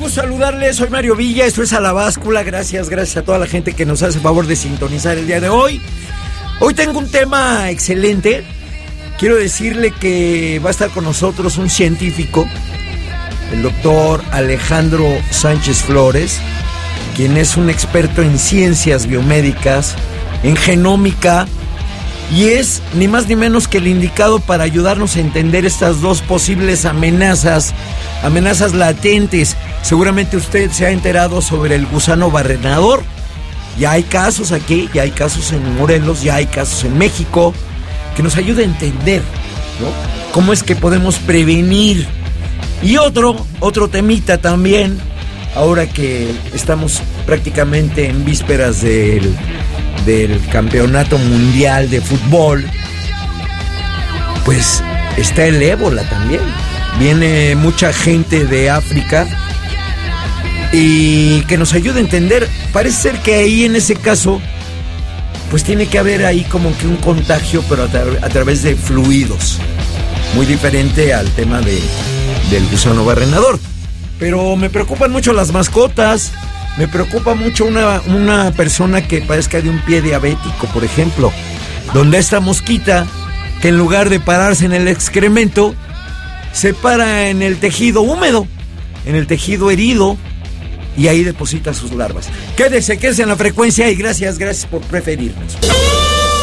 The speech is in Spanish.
gusto saludarles, soy Mario Villa, esto es A la Báscula, gracias a toda la gente que nos hace favor de sintonizar el día de hoy. Hoy tengo un tema excelente, quiero decirle que va a estar con nosotros un científico, el doctor Alejandro Sánchez Flores, quien es un experto en ciencias biomédicas, en genómica, y es ni más ni menos que el indicado para ayudarnos a entender estas dos posibles amenazas latentes. Seguramente usted se ha enterado sobre el gusano barrenador. Ya hay casos aquí, ya hay casos en Morelos, ya hay casos en México, que nos ayuda a entender, ¿no?, cómo es que podemos prevenir. Y otro temita también, ahora que estamos prácticamente en vísperas del campeonato mundial de fútbol, pues está el ébola también. Viene mucha gente de África y que nos ayude a entender. Parece ser que ahí en ese caso pues tiene que haber ahí como que un contagio, pero a través de fluidos, muy diferente al tema del gusano barrenador. Pero me preocupan mucho las mascotas. Me preocupa mucho una persona que padezca de un pie diabético, por ejemplo, donde esta mosquita, que en lugar de pararse en el excremento, se para en el tejido húmedo, en el tejido herido, y ahí deposita sus larvas. Quédese en la frecuencia y gracias por preferirnos.